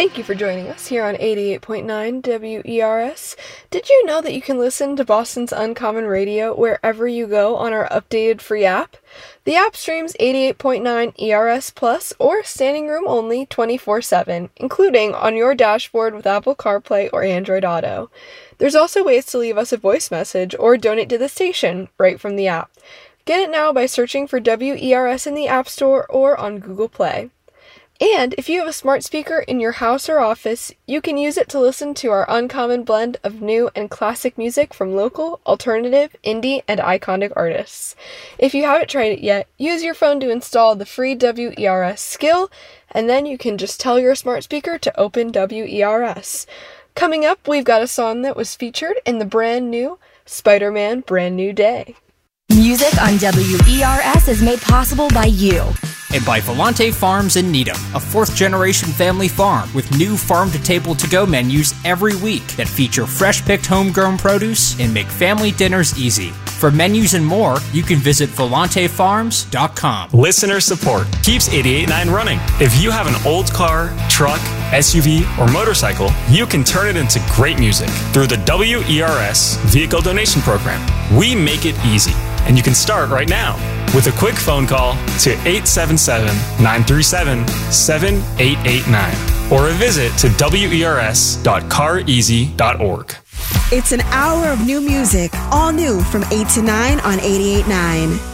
Thank you for joining us here on 88.9 WERS. Did you know that you can listen to Boston's Uncommon Radio wherever you go on our updated free app? The app streams 88.9 ERS Plus or standing room only 24/7, including on your dashboard with Apple CarPlay or Android Auto. There's also ways to leave us a voice message or donate to the station right from the app. Get it now by searching for WERS in the App Store or on Google Play. And if you have a smart speaker in your house or office, you can use it to listen to our uncommon blend of new and classic music from local, alternative, indie, and iconic artists. If you haven't tried it yet, use your phone to install the free WERS skill, and then you can just tell your smart speaker to open WERS. Coming up, we've got a song that was featured in the brand new Spider-Man Brand New Day. Music on WERS is made possible by you. And by Volante Farms in Needham, a fourth-generation family farm with new farm-to-table-to-go menus every week that feature fresh-picked homegrown produce and make family dinners easy. For menus and more, you can visit volantefarms.com. Listener support keeps 88.9 running. If you have an old car, truck, SUV, or motorcycle, you can turn it into great music through the WERS Vehicle Donation Program. We make it easy, and you can start right now with a quick phone call to 877-937-7889 or a visit to wers.careasy.org. It's an hour of new music, all new from 8 to 9 on 88.9.